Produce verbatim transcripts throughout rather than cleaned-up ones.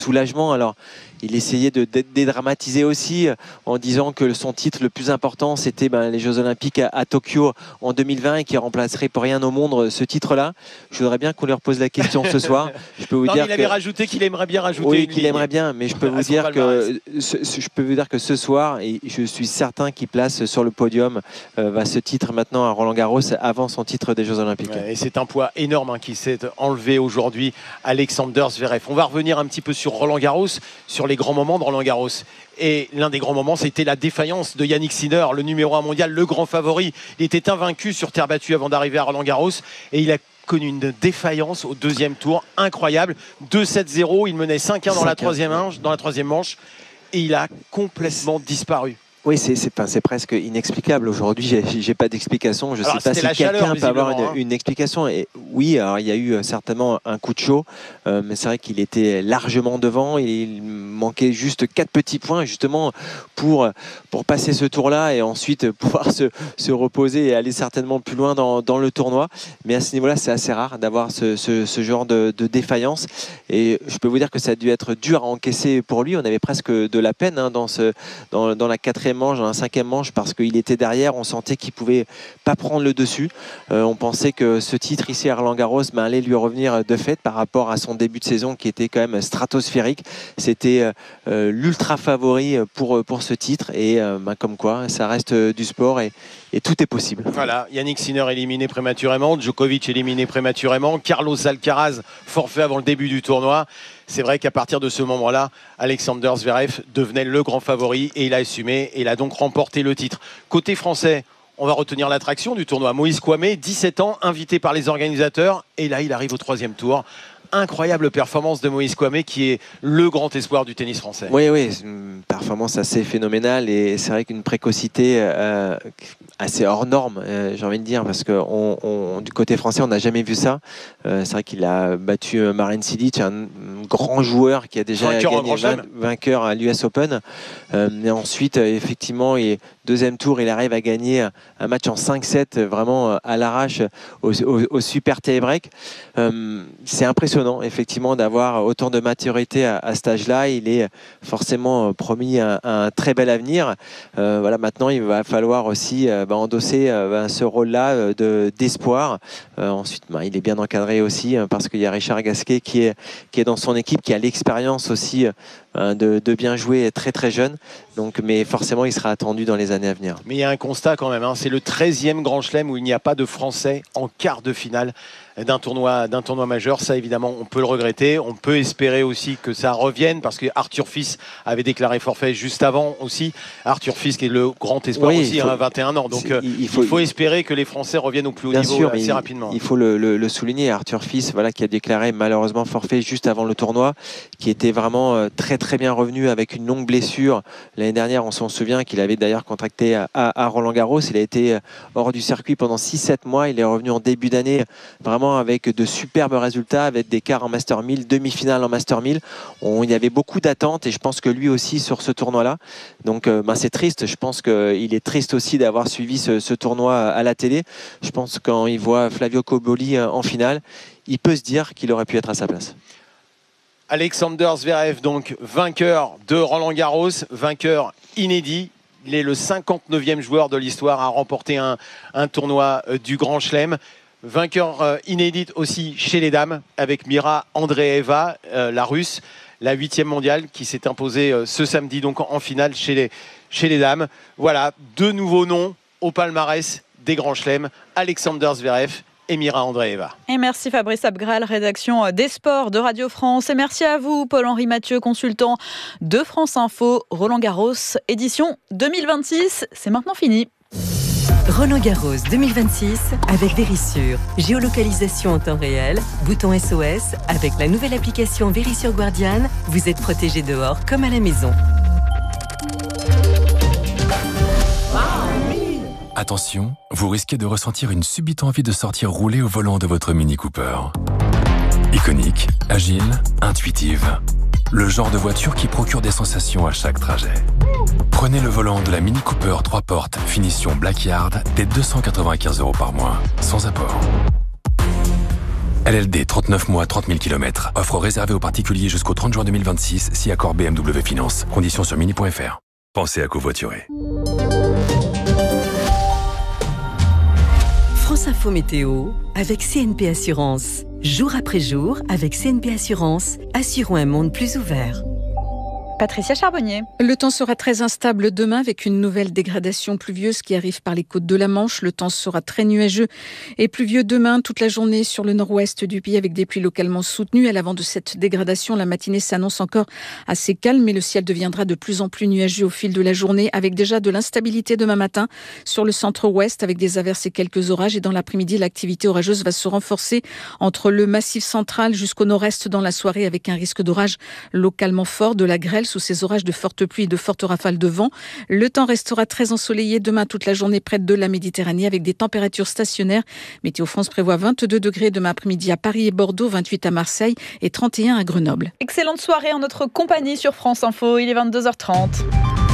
soulagement. Alors, il essayait de dédramatiser aussi en disant que son titre le plus important, c'était ben, les Jeux Olympiques à, à Tokyo en deux mille vingt et qui remplacerait pour rien au monde ce titre-là. Je voudrais bien qu'on lui repose la question ce soir. Je peux vous non, dire il avait que... rajouté qu'il aimerait bien rajouter oui, une qu'il aimerait bien, mais je peux vous dire que ce, ce, je peux vous dire que ce soir, et je suis certain qu'il place sur le podium euh, va ce titre maintenant à Roland-Garros avant son titre des Jeux Olympiques. Ouais, et c'est un poids énorme hein, qui s'est enlevé aujourd'hui, Alexander Zverev. On va revenir un petit peu sur Roland-Garros, sur les grands moments de Roland-Garros. Et l'un des grands moments, c'était la défaillance de Yannick Sinner, le numéro un mondial, le grand favori. Il était invaincu sur terre battue avant d'arriver à Roland-Garros et il a connu une défaillance au deuxième tour incroyable. deux sept zéro, il menait cinq un dans la troisième manche, dans la troisième manche et il a complètement disparu. Oui, c'est, c'est, c'est presque inexplicable. Aujourd'hui, j'ai, j'ai pas d'explication. Je ne sais pas si quelqu'un peut avoir une, hein. une explication. Et oui, alors il y a eu certainement un coup de chaud, euh, mais c'est vrai qu'il était largement devant. Il manquait juste quatre petits points justement pour, pour passer ce tour-là et ensuite pouvoir se, se reposer et aller certainement plus loin dans, dans le tournoi. Mais à ce niveau-là, c'est assez rare d'avoir ce, ce, ce genre de, de défaillance. Et je peux vous dire que ça a dû être dur à encaisser pour lui. On avait presque de la peine hein, dans, ce, dans, dans la quatrième manche, dans la cinquième manche, parce qu'il était derrière, on sentait qu'il pouvait pas prendre le dessus. Euh, on pensait que ce titre ici à Roland-Garros ben, allait lui revenir de fait par rapport à son début de saison qui était quand même stratosphérique. C'était euh, l'ultra favori pour, pour ce titre et euh, ben, comme quoi ça reste du sport et, et tout est possible. Voilà, Yannick Sinner éliminé prématurément, Djokovic éliminé prématurément, Carlos Alcaraz forfait avant le début du tournoi. C'est vrai qu'à partir de ce moment-là, Alexander Zverev devenait le grand favori et il a assumé et il a donc remporté le titre. Côté français, on va retenir l'attraction du tournoi. Moïse Kouamé, dix-sept ans, invité par les organisateurs et là il arrive au troisième tour. Incroyable performance de Moïse Kouamé qui est le grand espoir du tennis français. Oui, oui, une performance assez phénoménale et c'est vrai qu'une précocité euh, assez hors norme, euh, j'ai envie de dire, parce que on, on, du côté français, on n'a jamais vu ça. Euh, c'est vrai qu'il a battu Marin Cilic, un grand joueur qui a déjà vainqueur gagné vingt, vainqueur à l'U S Open. Euh, et ensuite, effectivement, il, deuxième tour, il arrive à gagner un match en cinq sept, vraiment à l'arrache au, au, au super tie-break. Euh, c'est impressionnant. Effectivement, d'avoir autant de maturité à, à cet âge-là. Il est forcément promis un, un très bel avenir. Euh, voilà, maintenant, il va falloir aussi euh, bah, endosser euh, ce rôle-là euh, de, d'espoir. Euh, ensuite, bah, il est bien encadré aussi hein, parce qu'il y a Richard Gasquet qui est, qui est dans son équipe, qui a l'expérience aussi euh, de, de bien jouer très très jeune. Donc, mais forcément, il sera attendu dans les années à venir. Mais il y a un constat quand même. Hein, c'est le treizième Grand Chelem où il n'y a pas de Français en quart de finale d'un tournoi, d'un tournoi majeur. Ça, évidemment, on peut le regretter. On peut espérer aussi que ça revienne parce que Arthur Fils avait déclaré forfait juste avant aussi. Arthur Fils qui est le grand espoir oui, aussi, faut, hein, vingt et un ans. Donc, euh, il, faut, il faut espérer que les Français reviennent au plus haut niveau sûr, assez il, rapidement. Il faut le, le, le souligner. Arthur Fils, voilà, qui a déclaré malheureusement forfait juste avant le tournoi, qui était vraiment euh, très très bien revenu avec une longue blessure. L'année dernière, on s'en souvient qu'il avait d'ailleurs contracté à, à, à Roland-Garros. Il a été hors du circuit pendant six sept mois. Il est revenu en début d'année vraiment avec de superbes résultats, avec des quarts en Master mille, demi-finale en Master mille. On, il y avait beaucoup d'attentes et je pense que lui aussi sur ce tournoi-là. Donc euh, ben, c'est triste. Je pense qu'il est triste aussi d'avoir suivi ce, ce tournoi à la télé. Je pense que quand il voit Flavio Cobolli en finale, il peut se dire qu'il aurait pu être à sa place. Alexander Zverev, donc vainqueur de Roland-Garros, vainqueur inédit. Il est le cinquante-neuvième joueur de l'histoire à remporter un, un tournoi du Grand Chelem. Vainqueur euh, inédite aussi chez les dames avec Mira Andreeva, euh, la russe, la huitième mondiale qui s'est imposée euh, ce samedi donc en, en finale chez les, chez les dames. Voilà, deux nouveaux noms au palmarès des Grands Chelems, Alexander Zverev et Mira Andreeva. Et merci Fabrice Abgral, rédaction des sports de Radio France. Et merci à vous, Paul-Henri Mathieu, consultant de France Info. Roland-Garros, édition deux mille vingt-six, c'est maintenant fini. Roland-Garros deux mille vingt-six avec Vérissure. Géolocalisation en temps réel, bouton S O S. Avec la nouvelle application Vérissure Guardian, vous êtes protégé dehors comme à la maison. Attention, vous risquez de ressentir une subite envie de sortir rouler au volant de votre Mini Cooper. Iconique, agile, intuitive. Le genre de voiture qui procure des sensations à chaque trajet. Prenez le volant de la Mini Cooper trois portes, finition Black Yard, dès deux cent quatre-vingt-quinze euros par mois, sans apport. L L D, trente-neuf mois, trente mille kilomètres. Offre réservée aux particuliers jusqu'au trente juin deux mille vingt-six, si accord B M W Finance. Conditions sur mini point f r. Pensez à covoiturer. France Info Météo avec C N P Assurance. Jour après jour, avec C N P Assurance, assurons un monde plus ouvert. Patricia Charbonnier. Le temps sera très instable demain avec une nouvelle dégradation pluvieuse qui arrive par les côtes de la Manche. Le temps sera très nuageux et pluvieux demain toute la journée sur le nord-ouest du pays avec des pluies localement soutenues. À l'avant de cette dégradation, la matinée s'annonce encore assez calme, mais le ciel deviendra de plus en plus nuageux au fil de la journée avec déjà de l'instabilité demain matin sur le centre-ouest avec des averses et quelques orages. Et dans l'après-midi, l'activité orageuse va se renforcer entre le massif central jusqu'au nord-est dans la soirée avec un risque d'orage localement fort, de la grêle sous ces orages de fortes pluies et de fortes rafales de vent. Le temps restera très ensoleillé demain toute la journée près de la Méditerranée avec des températures stationnaires. Météo France prévoit vingt-deux degrés demain après-midi à Paris et Bordeaux, vingt-huit à Marseille et trente et un à Grenoble. Excellente soirée en notre compagnie sur France Info, il est vingt-deux heures trente.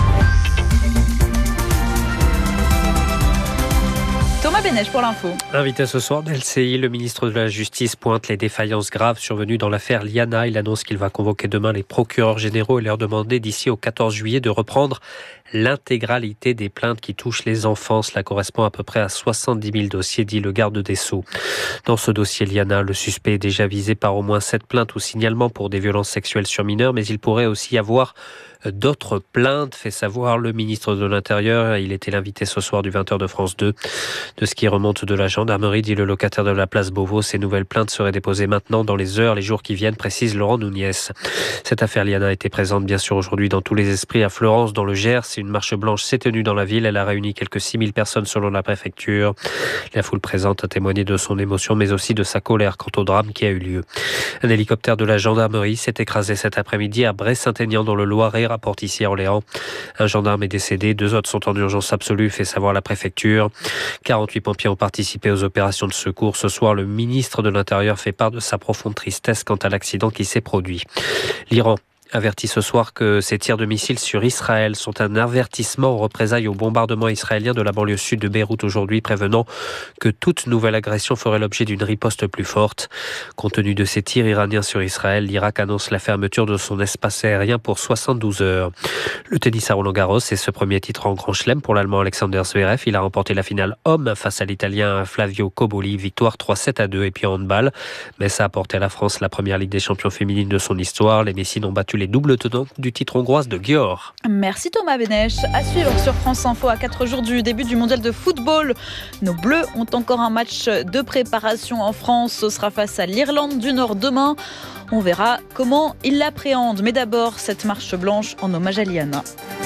Thomas Bénèche pour l'info. Invité ce soir d'L C I, le ministre de la Justice pointe les défaillances graves survenues dans l'affaire Liana. Il annonce qu'il va convoquer demain les procureurs généraux et leur demander d'ici au quatorze juillet de reprendre l'intégralité des plaintes qui touchent les enfants. Cela correspond à peu près à soixante-dix mille dossiers, dit le garde des Sceaux. Dans ce dossier Liana, le suspect est déjà visé par au moins sept plaintes ou signalements pour des violences sexuelles sur mineurs, mais il pourrait aussi y avoir d'autres plaintes, fait savoir le ministre de l'Intérieur. Il était l'invité ce soir du vingt heures de France deux. De ce qui remonte de la gendarmerie, dit le locataire de la place Beauvau, ces nouvelles plaintes seraient déposées maintenant dans les heures, les jours qui viennent, précise Laurent Nouniès. Cette affaire Liana a été présente bien sûr aujourd'hui dans tous les esprits à Florence, dans le Gers. Une marche blanche s'est tenue dans la ville. Elle a réuni quelques six mille personnes selon la préfecture. La foule présente a témoigné de son émotion, mais aussi de sa colère quant au drame qui a eu lieu. Un hélicoptère de la gendarmerie s'est écrasé cet après-midi à Bray-Saint-Aignan dans le Loiret, rapporte ici à Orléans. Un gendarme est décédé, deux autres sont en urgence absolue, fait savoir la préfecture. quarante-huit pompiers ont participé aux opérations de secours. Ce soir, le ministre de l'Intérieur fait part de sa profonde tristesse quant à l'accident qui s'est produit. L'Iran avertit ce soir que ces tirs de missiles sur Israël sont un avertissement en représailles au bombardement israélien de la banlieue sud de Beyrouth aujourd'hui, prévenant que toute nouvelle agression ferait l'objet d'une riposte plus forte. Compte tenu de ces tirs iraniens sur Israël, l'Irak annonce la fermeture de son espace aérien pour soixante-douze heures. Le tennis à Roland-Garros, c'est ce premier titre en Grand Chelem pour l'Allemand Alexander Zverev. Il a remporté la finale homme face à l'Italien Flavio Cobolli, victoire trois sept à deux. Et puis en handball, mais ça a apporté à la France la première Ligue des champions féminines de son histoire. Les Messines ont battu les doubles tenants du titre hongroise de Győr. Merci Thomas Bénèche. À suivre sur France Info à quatre jours du début du mondial de football. Nos Bleus ont encore un match de préparation en France. Ce sera face à l'Irlande du Nord demain. On verra comment ils l'appréhendent. Mais d'abord, cette marche blanche en hommage à Liana.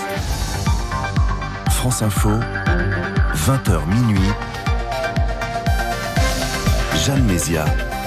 France Info, vingt heures minuit. Jeanne Mézia.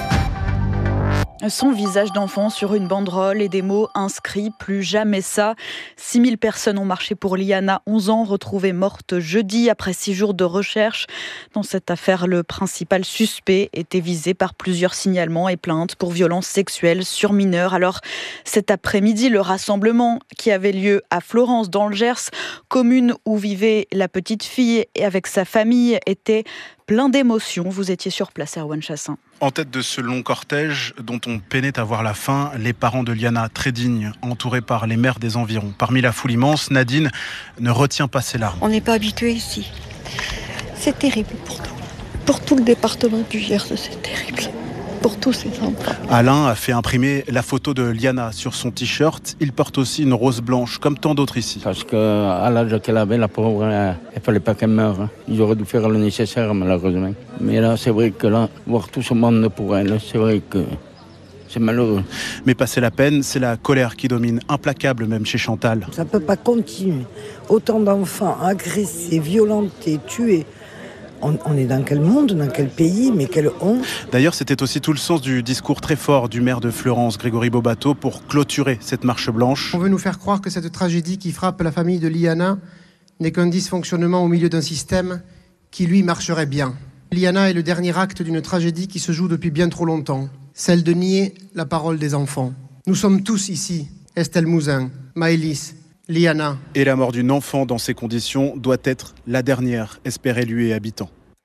Son visage d'enfant sur une banderole et des mots inscrits « Plus jamais ça ». six mille personnes ont marché pour Liana, onze ans, retrouvée morte jeudi après six jours de recherche. Dans cette affaire, le principal suspect était visé par plusieurs signalements et plaintes pour violences sexuelles sur mineurs. Alors, cet après-midi, le rassemblement qui avait lieu à Florence, dans le Gers, commune où vivait la petite fille et avec sa famille, était plein d'émotions. Vous étiez sur place, Erwan Chassin. En tête de ce long cortège dont on peinait à voir la fin, les parents de Liana, très dignes, entourés par les maires des environs. Parmi la foule immense, Nadine ne retient pas ses larmes. On n'est pas habitué ici. C'est terrible pour tout. Pour tout le département du Gers, c'est terrible. Pour tous ces enfants. Alain a fait imprimer la photo de Liana sur son t-shirt. Il porte aussi une rose blanche, comme tant d'autres ici. Parce qu'à l'âge qu'elle avait, la pauvre, il ne fallait pas qu'elle meure. Ils auraient dû faire le nécessaire, malheureusement. Mais là, c'est vrai que là, voir tout ce monde pour elle, c'est vrai que c'est malheureux. Mais passer la peine, c'est la colère qui domine, implacable même chez Chantal. Ça ne peut pas continuer. Autant d'enfants agressés, violentés, tués. On, on est dans quel monde, dans quel pays, mais quelle honte. D'ailleurs, c'était aussi tout le sens du discours très fort du maire de Fleurance, Grégory Bobato, pour clôturer cette marche blanche. On veut nous faire croire que cette tragédie qui frappe la famille de Liana n'est qu'un dysfonctionnement au milieu d'un système qui, lui, marcherait bien. Liana est le dernier acte d'une tragédie qui se joue depuis bien trop longtemps, celle de nier la parole des enfants. Nous sommes tous ici, Estelle Mouzin, Maëlys, Liana. Et la mort d'une enfant dans ces conditions doit être la dernière, espèrent élus et habitants.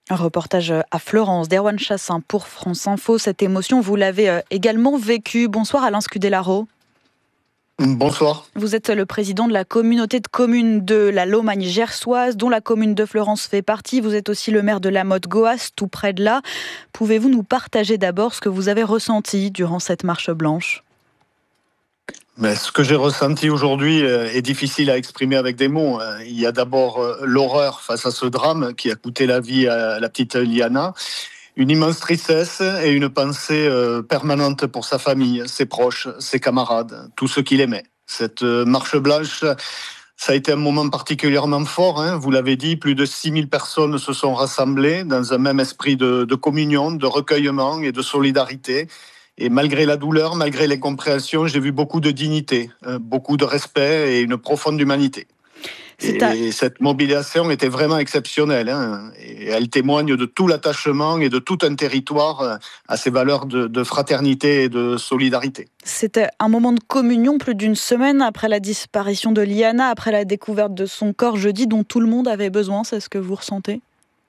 Un reportage à Florence d'Erwan Chassin pour France Info. Cette émotion, vous l'avez également vécue. Bonsoir Alain Scudellaro. Bonsoir. Vous êtes le président de la communauté de communes de la Lomagne gersoise, dont la commune de Fleurance fait partie. Vous êtes aussi le maire de la Motte-Goas, tout près de là. Pouvez-vous nous partager d'abord ce que vous avez ressenti durant cette marche blanche ? Mais ce que j'ai ressenti aujourd'hui est difficile à exprimer avec des mots. Il y a d'abord l'horreur face à ce drame qui a coûté la vie à la petite Liana. Une immense tristesse et une pensée permanente pour sa famille, ses proches, ses camarades, tous ceux qu'il aimait. Cette marche blanche, ça a été un moment particulièrement fort. Hein. Vous l'avez dit, plus de six mille personnes se sont rassemblées dans un même esprit de, de communion, de recueillement et de solidarité. Et malgré la douleur, malgré les compréhensions, j'ai vu beaucoup de dignité, beaucoup de respect et une profonde humanité. Et à... cette mobilisation était vraiment exceptionnelle. Hein. Et elle témoigne de tout l'attachement et de tout un territoire à ces valeurs de, de fraternité et de solidarité. C'était un moment de communion plus d'une semaine après la disparition de Liana, après la découverte de son corps jeudi, dont tout le monde avait besoin. C'est ce que vous ressentez ?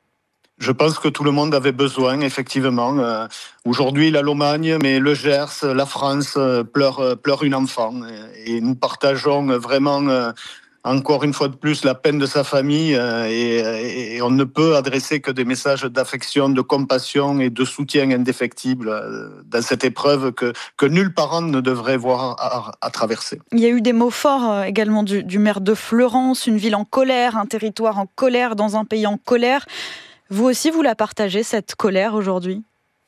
Je pense que tout le monde avait besoin, effectivement. Euh, aujourd'hui, la Lomagne, mais le Gers, la France euh, pleure, pleure une enfant. Et, et nous partageons vraiment... Euh, Encore une fois de plus, la peine de sa famille euh, et, et on ne peut adresser que des messages d'affection, de compassion et de soutien indéfectible euh, dans cette épreuve que, que nul parent ne devrait voir à, à traverser. Il y a eu des mots forts euh, également du, du maire de Fleurance, une ville en colère, un territoire en colère, dans un pays en colère. Vous aussi, vous la partagez, cette colère aujourd'hui ?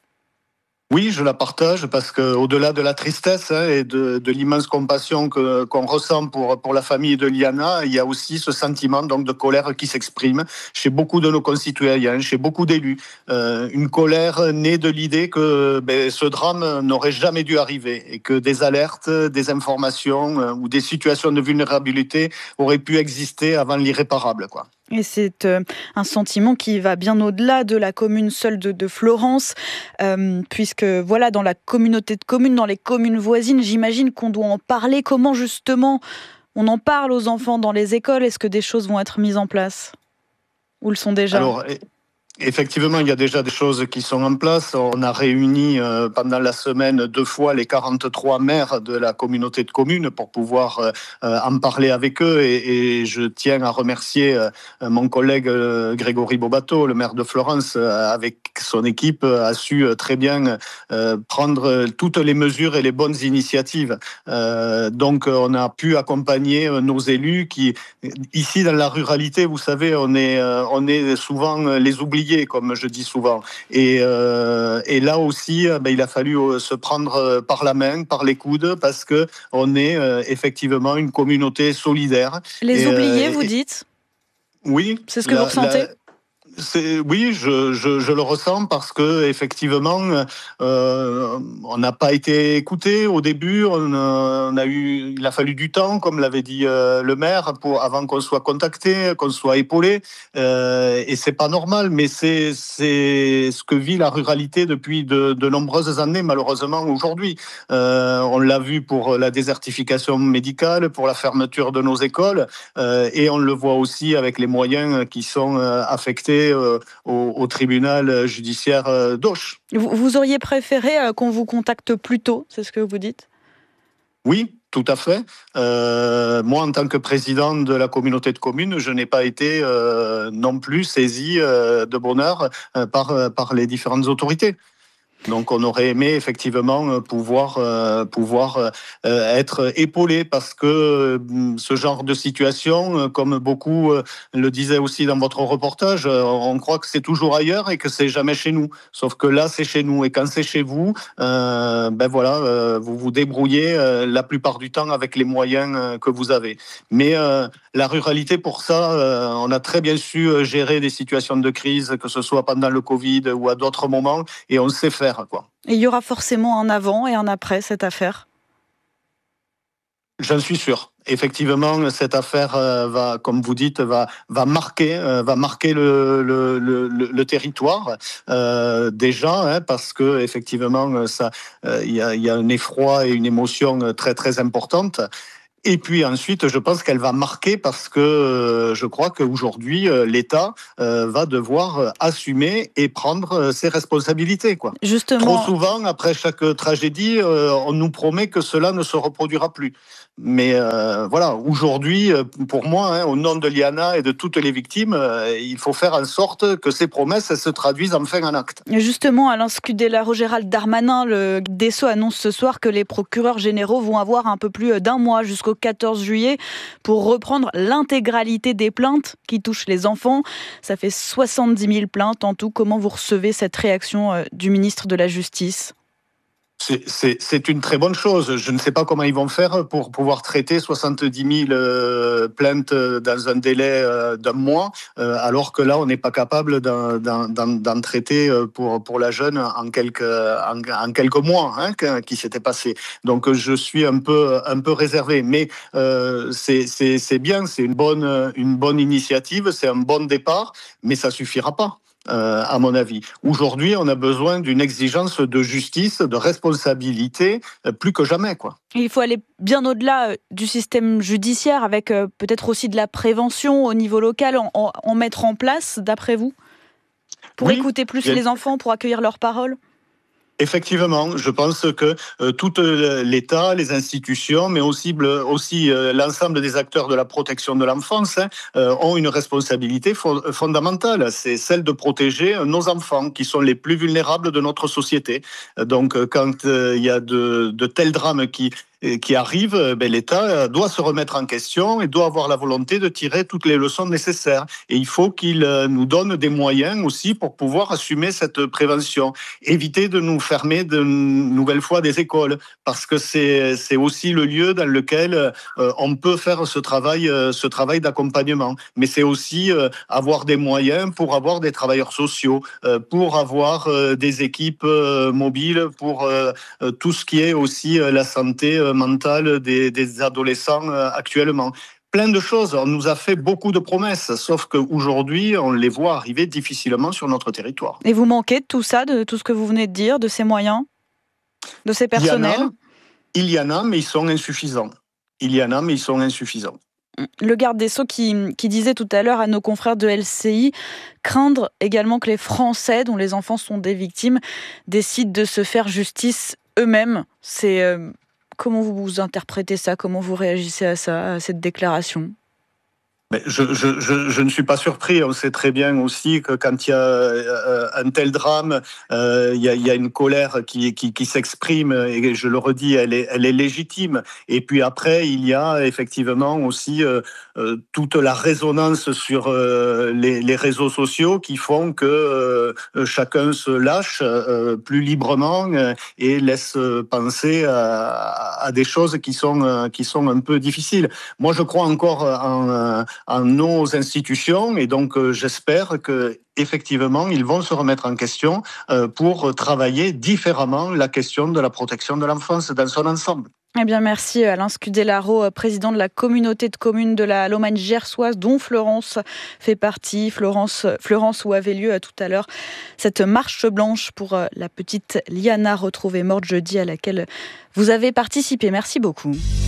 Oui, je la partage parce qu'au-delà de la tristesse hein, et de, de l'immense compassion que, qu'on ressent pour, pour la famille de Liana, il y a aussi ce sentiment donc, de colère qui s'exprime chez beaucoup de nos concitoyens, chez beaucoup d'élus. Euh, une colère née de l'idée que ben, ce drame n'aurait jamais dû arriver et que des alertes, des informations euh, ou des situations de vulnérabilité auraient pu exister avant l'irréparable, quoi. Et c'est euh, un sentiment qui va bien au-delà de la commune seule de, de Fleurance, euh, puisque voilà, dans la communauté de communes, dans les communes voisines, j'imagine qu'on doit en parler. Comment justement on en parle aux enfants dans les écoles ? Est-ce que des choses vont être mises en place ? Ou le sont déjà ? Alors, effectivement, il y a déjà des choses qui sont en place. On a réuni euh, pendant la semaine deux fois les quarante-trois maires de la communauté de communes pour pouvoir euh, en parler avec eux. Et, et je tiens à remercier euh, mon collègue euh, Grégory Bobato, le maire de Fleurance, euh, avec son équipe, euh, a su euh, très bien euh, prendre toutes les mesures et les bonnes initiatives. Euh, donc, on a pu accompagner euh, nos élus qui, ici dans la ruralité, vous savez, on est, euh, on est souvent les oubliés, comme je dis souvent. Et, euh, et là aussi, ben, il a fallu se prendre par la main, par les coudes, parce qu'on est euh, effectivement une communauté solidaire. Les et, oubliés, euh, vous et... dites ? Oui. C'est ce que la, vous ressentez la... C'est, oui, je, je, je le ressens parce que effectivement, euh, on n'a pas été écouté au début. On a, on a eu, il a fallu du temps, comme l'avait dit euh, le maire, pour avant qu'on soit contacté, qu'on soit épaulé. Euh, et c'est pas normal, mais c'est c'est ce que vit la ruralité depuis de, de nombreuses années, malheureusement aujourd'hui. Euh, on l'a vu pour la désertification médicale, pour la fermeture de nos écoles, euh, et on le voit aussi avec les moyens qui sont euh, affectés Au, au tribunal judiciaire d'Auch. Vous, vous auriez préféré qu'on vous contacte plus tôt, c'est ce que vous dites ? Oui, tout à fait. Euh, moi, en tant que président de la communauté de communes, je n'ai pas été euh, non plus saisi euh, de bonne heure euh, par, par les différentes autorités. Donc, on aurait aimé effectivement pouvoir euh, pouvoir euh, être épaulé parce que euh, ce genre de situation, euh, comme beaucoup euh, le disaient aussi dans votre reportage, euh, on croit que c'est toujours ailleurs et que c'est jamais chez nous. Sauf que là, c'est chez nous et quand c'est chez vous, euh, ben voilà, euh, vous vous débrouillez euh, la plupart du temps avec les moyens euh, que vous avez. Mais euh, la ruralité, pour ça, euh, on a très bien su gérer des situations de crise, que ce soit pendant le Covid ou à d'autres moments, et on sait faire. Quoi. Et il y aura forcément un avant et un après cette affaire ? J'en suis sûr. Effectivement, cette affaire euh, va, comme vous dites, va va marquer, euh, va marquer le le le, le territoire euh, déjà, hein, parce que effectivement, ça, il euh, y a il y a un effroi et une émotion très très importante. Et puis ensuite, je pense qu'elle va marquer parce que euh, je crois qu'aujourd'hui, euh, l'État euh, va devoir assumer et prendre euh, ses responsabilités, quoi. Justement. Trop souvent, après chaque tragédie, euh, on nous promet que cela ne se reproduira plus. Mais euh, voilà, aujourd'hui, pour moi, hein, au nom de Liana et de toutes les victimes, euh, il faut faire en sorte que ces promesses se traduisent enfin en actes. Justement, Alain Scudellaro, Gérald Darmanin, le garde des Sceaux, annonce ce soir que les procureurs généraux vont avoir un peu plus d'un mois jusqu'au quatorze juillet pour reprendre l'intégralité des plaintes qui touchent les enfants. Ça fait soixante-dix mille plaintes en tout. Comment vous recevez cette réaction du ministre de la Justice ? C'est, c'est, c'est une très bonne chose. Je ne sais pas comment ils vont faire pour pouvoir traiter soixante-dix mille euh, plaintes dans un délai euh, d'un mois, euh, alors que là, on n'est pas capable d'en, d'en, d'en traiter pour, pour la jeune en quelques, en, en quelques mois hein, qui s'était passé. Donc, je suis un peu, un peu réservé. Mais euh, c'est, c'est, c'est bien, c'est une bonne, une bonne initiative, c'est un bon départ, mais ça ne suffira pas. Euh, à mon avis. Aujourd'hui, on a besoin d'une exigence de justice, de responsabilité, euh, plus que jamais, quoi. Il faut aller bien au-delà euh, du système judiciaire, avec euh, peut-être aussi de la prévention au niveau local, en, en, en mettre en place, d'après vous, pour oui, écouter plus les enfants, pour accueillir leurs paroles. Effectivement, je pense que euh, tout l'État, les institutions, mais aussi, aussi euh, l'ensemble des acteurs de la protection de l'enfance hein, euh, ont une responsabilité fo- fondamentale. C'est celle de protéger nos enfants, qui sont les plus vulnérables de notre société. Donc, quand il euh, y a de, de tels drames qui qui arrive, ben, l'État doit se remettre en question et doit avoir la volonté de tirer toutes les leçons nécessaires. Et il faut qu'il nous donne des moyens aussi pour pouvoir assumer cette prévention. Éviter de nous fermer de nouvelles fois des écoles, parce que c'est, c'est aussi le lieu dans lequel euh, on peut faire ce travail, euh, ce travail d'accompagnement. Mais c'est aussi euh, avoir des moyens pour avoir des travailleurs sociaux, euh, pour avoir euh, des équipes euh, mobiles, pour euh, tout ce qui est aussi euh, la santé euh, mentale des, des adolescents euh, actuellement. Plein de choses. On nous a fait beaucoup de promesses, sauf qu'aujourd'hui, on les voit arriver difficilement sur notre territoire. Et vous manquez de tout ça, de tout ce que vous venez de dire, de ces moyens, de ces personnels ? Il y en a, il y en a, mais ils sont insuffisants. Il y en a, mais ils sont insuffisants. Le garde des Sceaux qui, qui disait tout à l'heure à nos confrères de L C I craindre également que les Français, dont les enfants sont des victimes, décident de se faire justice eux-mêmes. C'est... Euh, Comment vous interprétez ça ? Comment vous réagissez à ça, à cette déclaration ? Mais je, je, je, je ne suis pas surpris. On sait très bien aussi que quand il y a un tel drame, euh, il, y a, il y a une colère qui, qui, qui s'exprime, et je le redis, elle est, elle est légitime. Et puis après, il y a effectivement aussi euh, euh, toute la résonance sur euh, les, les réseaux sociaux qui font que euh, chacun se lâche euh, plus librement euh, et laisse penser à, à des choses qui sont, euh, qui sont un peu difficiles. Moi, je crois encore en... en nos institutions et donc euh, j'espère que effectivement ils vont se remettre en question euh, pour travailler différemment la question de la protection de l'enfance dans son ensemble. Eh bien, merci Alain Scudellaro, président de la communauté de communes de la Lomagne gersoise, dont Fleurance fait partie. Florence, Fleurance où avait lieu tout à l'heure cette marche blanche pour la petite Liana retrouvée morte jeudi à laquelle vous avez participé. Merci beaucoup.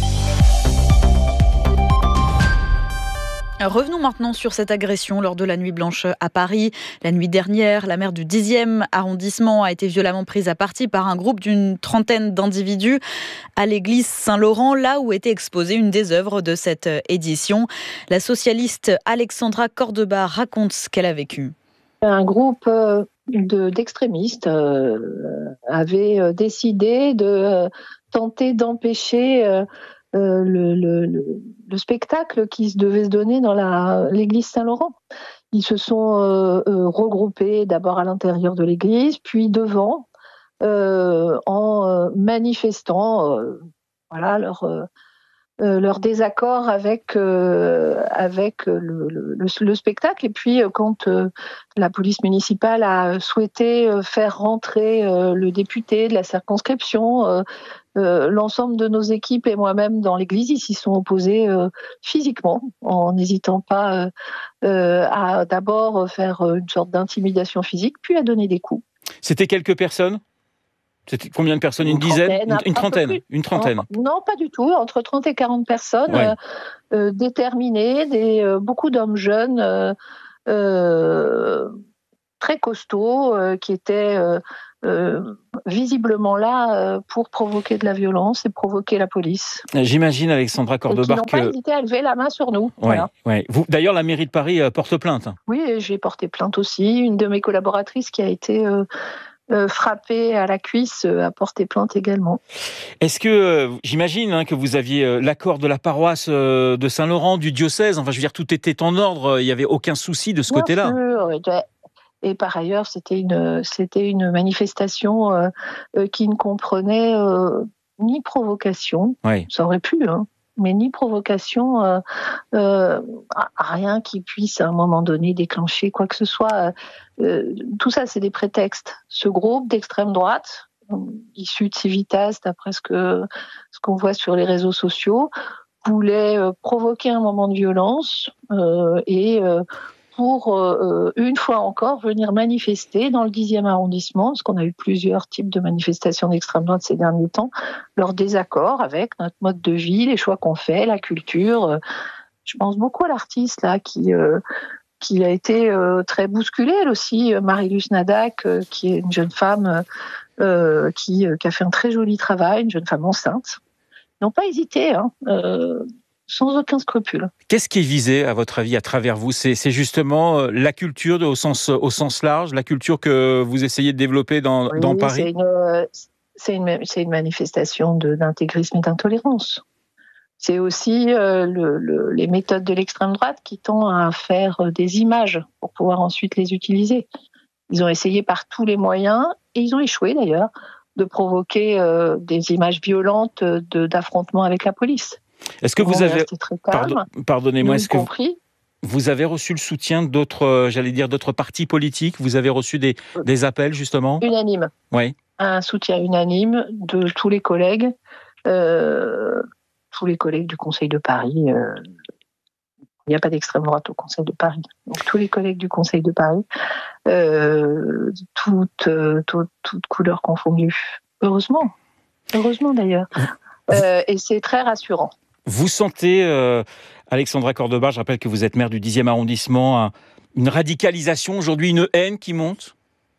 Revenons maintenant sur cette agression lors de la nuit blanche à Paris. La nuit dernière, la maire du dixième arrondissement a été violemment prise à partie par un groupe d'une trentaine d'individus à l'église Saint-Laurent, là où était exposée une des œuvres de cette édition. La socialiste Alexandra Cordoba raconte ce qu'elle a vécu. Un groupe de, d'extrémistes euh, avait décidé de tenter d'empêcher euh, Euh, le, le, le spectacle qui devait se donner dans la, l'église Saint-Laurent. Ils se sont euh, euh, regroupés d'abord à l'intérieur de l'église, puis devant, euh, en euh, manifestant euh, voilà, leur, euh, leur désaccord avec, euh, avec le, le, le spectacle. Et puis, quand euh, la police municipale a souhaité faire rentrer euh, le député de la circonscription, euh, Euh, l'ensemble de nos équipes et moi-même dans l'église, ils s'y sont opposés euh, physiquement, en n'hésitant pas euh, euh, à d'abord faire une sorte d'intimidation physique, puis à donner des coups. C'était quelques personnes ? C'était combien de personnes? Une, une dizaine trentaine, Une, une trentaine plus, Une trentaine non, non, pas du tout. Entre trente et quarante personnes ouais. euh, euh, déterminées, des, euh, beaucoup d'hommes jeunes, euh, euh, très costauds, euh, qui étaient euh, euh, visiblement là euh, pour provoquer de la violence et provoquer la police. J'imagine, Alexandra Cordobar, que... Ils n'ont pas hésité à lever la main sur nous. Ouais, voilà. ouais. Vous, d'ailleurs, la mairie de Paris euh, porte plainte. Oui, j'ai porté plainte aussi. Une de mes collaboratrices qui a été... Euh, Euh, frappé à la cuisse, euh, a porté plainte également. Est-ce que, euh, j'imagine hein, que vous aviez euh, l'accord de la paroisse euh, de Saint-Laurent, du diocèse, enfin je veux dire, tout était en ordre, il n'y avait aucun souci de ce Bien côté-là. Sûr. Et par ailleurs, c'était une, c'était une manifestation euh, euh, qui ne comprenait euh, ni provocation, oui. ça aurait pu, hein, mais ni provocation, euh, euh, rien qui puisse à un moment donné déclencher quoi que ce soit. Euh, tout ça, c'est des prétextes. Ce groupe d'extrême droite, issu de Civitas, d'après ce, que, ce qu'on voit sur les réseaux sociaux, voulait euh, provoquer un moment de violence euh, et euh, pour, euh, une fois encore, venir manifester dans le dixième arrondissement, parce qu'on a eu plusieurs types de manifestations d'extrême droite ces derniers temps, leur désaccord avec notre mode de vie, les choix qu'on fait, la culture. Je pense beaucoup à l'artiste là qui... Euh, qui a été euh, très bousculée, elle aussi, Marie-Luce Nadac, euh, qui est une jeune femme euh, qui, euh, qui a fait un très joli travail, une jeune femme enceinte. Ils n'ont pas hésité, hein, euh, sans aucun scrupule. Qu'est-ce qui est visé, à votre avis, à travers vous ? C'est, c'est justement la culture au sens, au sens large, la culture que vous essayez de développer dans, oui, dans Paris ? c'est une, c'est une, c'est une manifestation de, d'intégrisme et d'intolérance. C'est aussi euh, le, le, les méthodes de l'extrême droite qui tendent à faire des images pour pouvoir ensuite les utiliser. Ils ont essayé par tous les moyens, et ils ont échoué d'ailleurs, de provoquer euh, des images violentes de, d'affrontements avec la police. Est-ce que vous avez... Pardon, pardonnez-moi, est-ce que vous... compris vous avez reçu le soutien d'autres, j'allais dire, d'autres partis politiques ? Vous avez reçu des, des appels, justement ? Unanime. Oui. Un soutien unanime de tous les collègues. Euh... tous les collègues du Conseil de Paris. Euh, il n'y a pas d'extrême droite au Conseil de Paris. Donc tous les collègues du Conseil de Paris, euh, toutes, euh, toutes, toutes couleurs confondues. Heureusement. Heureusement d'ailleurs. Euh, et c'est très rassurant. Vous sentez, euh, Alexandra Cordobar, je rappelle que vous êtes maire du dixième arrondissement, une radicalisation aujourd'hui, une haine qui monte ?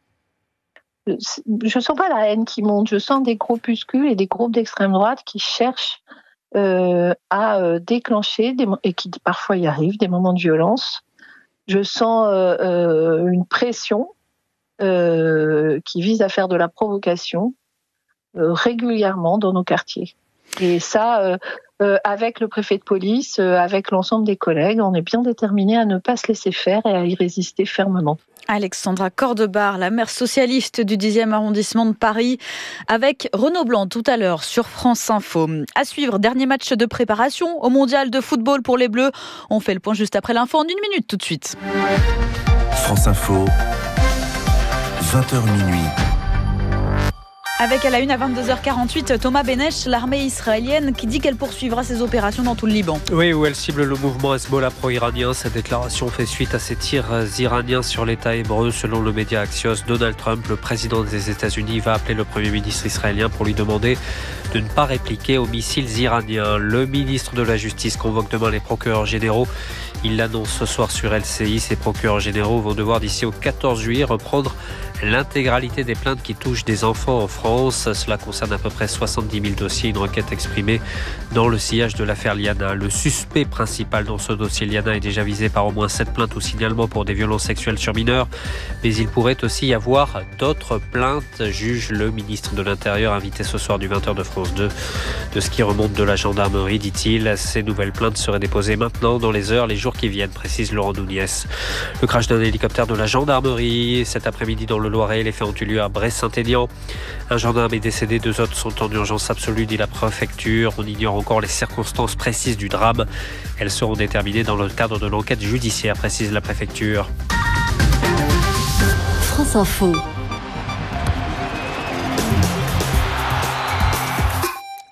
Je ne sens pas la haine qui monte. Je sens des groupuscules et des groupes d'extrême droite qui cherchent Euh, à euh, déclencher, des, et qui parfois y arrivent, des moments de violence. Je sens euh, euh, une pression euh, qui vise à faire de la provocation euh, régulièrement dans nos quartiers. Et ça, euh, euh, avec le préfet de police, euh, avec l'ensemble des collègues, on est bien déterminés à ne pas se laisser faire et à y résister fermement. Alexandra Cordobar, la maire socialiste du dixième arrondissement de Paris, avec Renaud Blanc tout à l'heure sur France Info. À suivre, dernier match de préparation au mondial de football pour les Bleus. On fait le point juste après l'info en une minute tout de suite. France Info, vingt heures minuit. Avec à la une à vingt-deux heures quarante-huit, Thomas Benesch, l'armée israélienne qui dit qu'elle poursuivra ses opérations dans tout le Liban. Oui, où elle cible le mouvement Hezbollah pro-iranien. Cette déclaration fait suite à ces tirs iraniens sur l'État hébreu. Selon le média Axios, Donald Trump, le président des États-Unis, va appeler le Premier ministre israélien pour lui demander de ne pas répliquer aux missiles iraniens. Le ministre de la Justice convoque demain les procureurs généraux. Il l'annonce ce soir sur L C I. Ces procureurs généraux vont devoir d'ici au quatorze juillet reprendre l'intégralité des plaintes qui touchent des enfants en France. Cela concerne à peu près soixante-dix mille dossiers. Une requête exprimée dans le sillage de l'affaire Liana. Le suspect principal dans ce dossier Liana est déjà visé par au moins sept plaintes ou signalements pour des violences sexuelles sur mineurs. Mais il pourrait aussi y avoir d'autres plaintes, juge le ministre de l'Intérieur, invité ce soir du vingt heures de France deux. De ce qui remonte de la gendarmerie, dit-il, ces nouvelles plaintes seraient déposées maintenant, dans les heures, les jours qui viennent, précise Laurent Nouniès. Le crash d'un hélicoptère de la gendarmerie cet après-midi dans le Loiret. Les faits ont eu lieu à Brest-Saint-Élian. Un gendarme est décédé, deux autres sont en urgence absolue, dit la préfecture. On ignore encore les circonstances précises du drame. Elles seront déterminées dans le cadre de l'enquête judiciaire, précise la préfecture. France Info.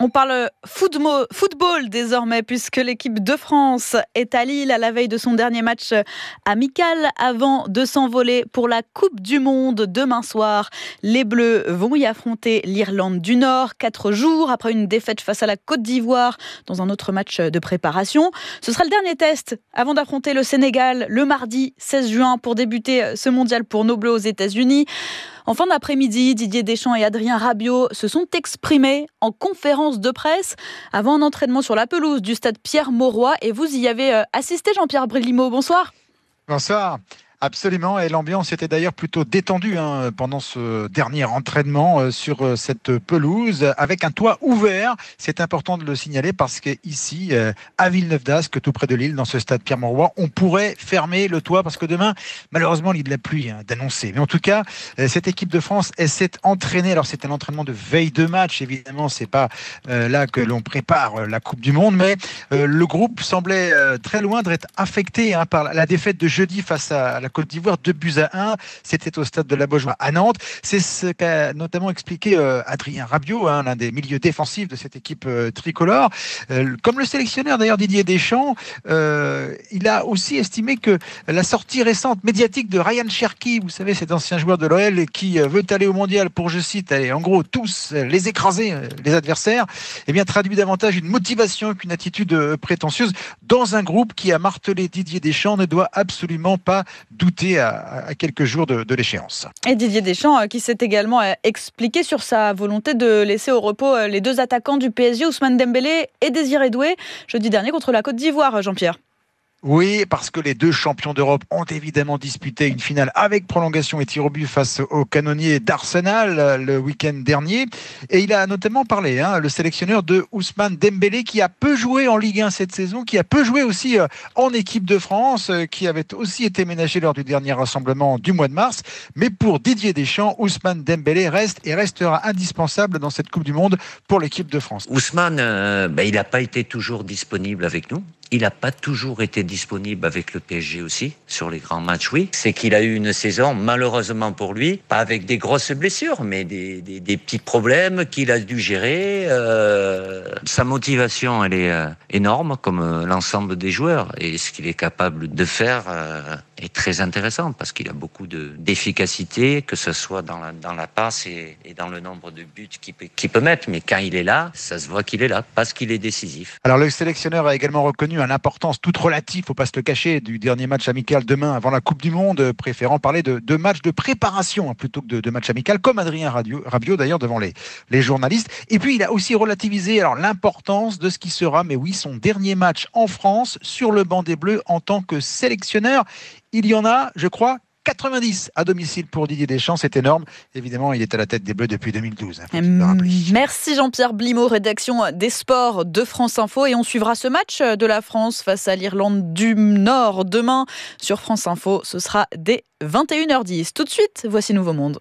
On parle football, football désormais, puisque l'équipe de France est à Lille à la veille de son dernier match amical avant de s'envoler pour la Coupe du Monde demain soir. Les Bleus vont y affronter l'Irlande du Nord, quatre jours après une défaite face à la Côte d'Ivoire dans un autre match de préparation. Ce sera le dernier test avant d'affronter le Sénégal le mardi seize juin pour débuter ce mondial pour nos Bleus aux États-Unis. En fin d'après-midi, Didier Deschamps et Adrien Rabiot se sont exprimés en conférence de presse avant un entraînement sur la pelouse du stade Pierre-Mauroy. Et vous y avez assisté, Jean-Pierre Brélimo. Bonsoir. Bonsoir. Absolument, et l'ambiance était d'ailleurs plutôt détendue hein, pendant ce dernier entraînement euh, sur euh, cette pelouse avec un toit ouvert. C'est important de le signaler parce qu'ici, euh, à Villeneuve-d'Ascq, tout près de Lille, dans ce stade Pierre-Mauroy, on pourrait fermer le toit parce que demain, malheureusement, il y a de la pluie hein, d'annoncer. Mais en tout cas, euh, cette équipe de France, elle s'est entraînée. Alors c'est un entraînement de veille de match, évidemment, c'est pas euh, là que l'on prépare euh, la Coupe du Monde, mais euh, le groupe semblait euh, très loin d'être affecté hein, par la défaite de jeudi face à la Côte d'Ivoire, deux buts à un. C'était au stade de la Beaujoire à Nantes. C'est ce qu'a notamment expliqué euh, Adrien Rabiot, hein, l'un des milieux défensifs de cette équipe euh, tricolore. Euh, comme le sélectionneur d'ailleurs Didier Deschamps, euh, il a aussi estimé que la sortie récente médiatique de Ryan Cherki, vous savez, cet ancien joueur de l'O L qui euh, veut aller au mondial pour, je cite, aller en gros tous euh, les écraser, euh, les adversaires, eh bien traduit davantage une motivation qu'une attitude euh, prétentieuse dans un groupe qui a martelé Didier Deschamps ne doit absolument pas douter à, à quelques jours de, de l'échéance. Et Didier Deschamps qui s'est également expliqué sur sa volonté de laisser au repos les deux attaquants du P S G, Ousmane Dembélé et Désiré Doué, jeudi dernier contre la Côte d'Ivoire, Jean-Pierre. Oui, parce que les deux champions d'Europe ont évidemment disputé une finale avec prolongation et tir au but face aux canonniers d'Arsenal le week-end dernier. Et il a notamment parlé, hein, le sélectionneur de Ousmane Dembélé, qui a peu joué en Ligue un cette saison, qui a peu joué aussi en équipe de France, qui avait aussi été ménagé lors du dernier rassemblement du mois de mars. Mais pour Didier Deschamps, Ousmane Dembélé reste et restera indispensable dans cette Coupe du Monde pour l'équipe de France. Ousmane, euh, ben, il n'a pas été toujours disponible avec nous. Il n'a pas toujours été disponible avec le P S G aussi, sur les grands matchs, oui. C'est qu'il a eu une saison, malheureusement pour lui, pas avec des grosses blessures, mais des, des, des petits problèmes qu'il a dû gérer. Euh, sa motivation, elle est euh, énorme, comme euh, l'ensemble des joueurs. Et ce qu'il est capable de faire euh, est très intéressant, parce qu'il a beaucoup de, d'efficacité, que ce soit dans la, dans la passe et, et dans le nombre de buts qu'il peut, qu'il peut mettre. Mais quand il est là, ça se voit qu'il est là, parce qu'il est décisif. Alors le sélectionneur a également reconnu l'importance toute relative, faut pas se le cacher, du dernier match amical demain avant la Coupe du Monde, préférant parler de, de matchs de préparation hein, plutôt que de, de matchs amical, comme Adrien Rabiot, Rabiot d'ailleurs devant les, les journalistes. Et puis il a aussi relativisé alors l'importance de ce qui sera, mais oui, son dernier match en France sur le banc des Bleus en tant que sélectionneur. Il y en a, je crois, quatre-vingt-dix à domicile pour Didier Deschamps, c'est énorme. Évidemment, il est à la tête des Bleus depuis deux mille douze. Hein, Merci Jean-Pierre Blimaud, rédaction des sports de France Info. Et on suivra ce match de la France face à l'Irlande du Nord demain sur France Info. Ce sera dès vingt et une heures dix. Tout de suite, voici Nouveau Monde.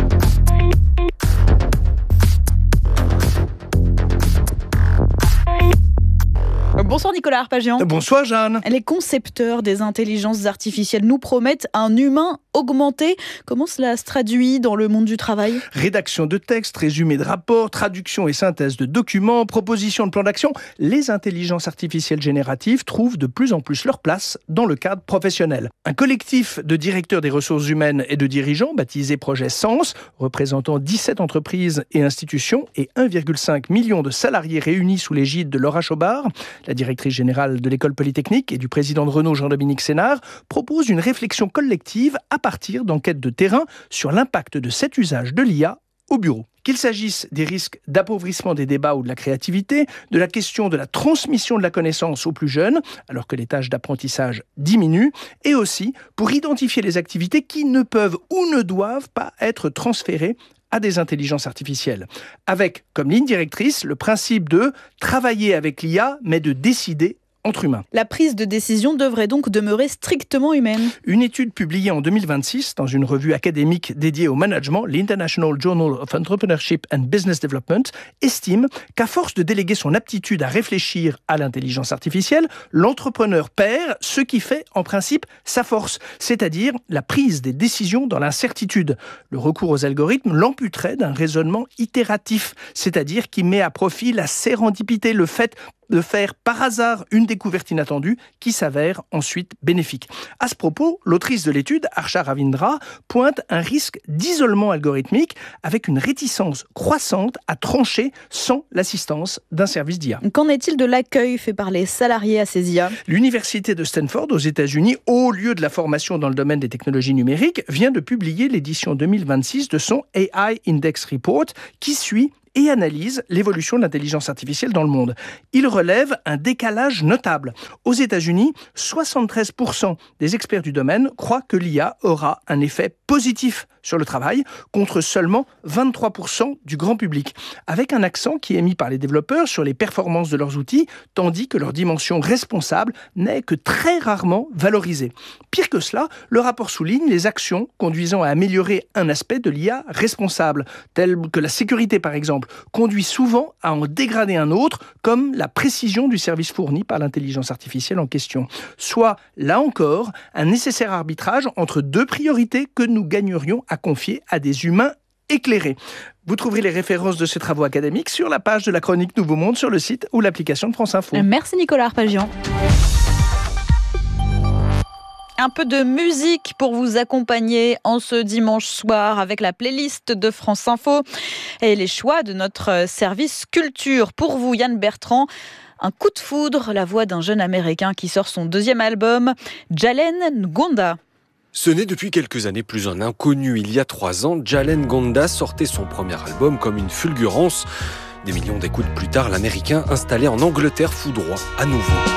Bonsoir Nicolas Arpagian. Bonsoir Jeanne. Les concepteurs des intelligences artificielles nous promettent un humain augmenté. Comment cela se traduit dans le monde du travail ? Rédaction de textes, résumé de rapports, traduction et synthèse de documents, proposition de plans d'action. Les intelligences artificielles génératives trouvent de plus en plus leur place dans le cadre professionnel. Un collectif de directeurs des ressources humaines et de dirigeants, baptisé Projet Sens, représentant dix-sept entreprises et institutions et un virgule cinq million de salariés réunis sous l'égide de Laura Chobard, la directrice générale de l'École Polytechnique, et du président de Renault, Jean-Dominique Sénard, propose une réflexion collective à partir d'enquêtes de terrain sur l'impact de cet usage de l'I A au bureau. Qu'il s'agisse des risques d'appauvrissement des débats ou de la créativité, de la question de la transmission de la connaissance aux plus jeunes, alors que les tâches d'apprentissage diminuent, et aussi pour identifier les activités qui ne peuvent ou ne doivent pas être transférées à des intelligences artificielles. Avec comme ligne directrice le principe de travailler avec l'I A, mais de décider entre humains. La prise de décision devrait donc demeurer strictement humaine. Une étude publiée en deux mille vingt-six dans une revue académique dédiée au management, l'International Journal of Entrepreneurship and Business Development, estime qu'à force de déléguer son aptitude à réfléchir à l'intelligence artificielle, l'entrepreneur perd ce qui fait en principe sa force, c'est-à-dire la prise des décisions dans l'incertitude. Le recours aux algorithmes l'amputerait d'un raisonnement itératif, c'est-à-dire qui met à profit la sérendipité, le fait de faire par hasard une découverte inattendue qui s'avère ensuite bénéfique. À ce propos, l'autrice de l'étude, Harsha Ravindra, pointe un risque d'isolement algorithmique avec une réticence croissante à trancher sans l'assistance d'un service d'I A. Qu'en est-il de l'accueil fait par les salariés à ces I A ? L'université de Stanford aux États-Unis, haut lieu de la formation dans le domaine des technologies numériques, vient de publier l'édition deux mille vingt-six de son A I Index Report qui suit et analyse l'évolution de l'intelligence artificielle dans le monde. Il relève un décalage notable. Aux États-Unis, soixante-treize pour cent des experts du domaine croient que l'I A aura un effet positif sur le travail, contre seulement vingt-trois pour cent du grand public, avec un accent qui est mis par les développeurs sur les performances de leurs outils, tandis que leur dimension responsable n'est que très rarement valorisée. Pire que cela, le rapport souligne les actions conduisant à améliorer un aspect de l'I A responsable, tel que la sécurité par exemple, conduit souvent à en dégrader un autre, comme la précision du service fourni par l'intelligence artificielle en question. Soit, là encore, un nécessaire arbitrage entre deux priorités que nous gagnerions à confier à des humains éclairés. Vous trouverez les références de ces travaux académiques sur la page de la chronique Nouveau Monde sur le site ou l'application de France Info. Merci Nicolas Arpagian. Un peu de musique pour vous accompagner en ce dimanche soir avec la playlist de France Info et les choix de notre service culture. Pour vous, Yann Bertrand, un coup de foudre, la voix d'un jeune Américain qui sort son deuxième album, Jalen Ngonda. Ce n'est depuis quelques années plus un inconnu. Il y a trois ans, Jalen Ngonda sortait son premier album comme une fulgurance. Des millions d'écoutes plus tard, l'Américain installé en Angleterre foudroie à nouveau.